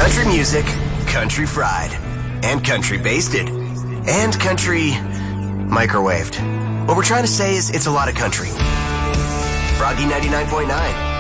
Country music, country fried, and country basted, and country microwaved. What we're trying to say is it's a lot of country. Froggy 99.9.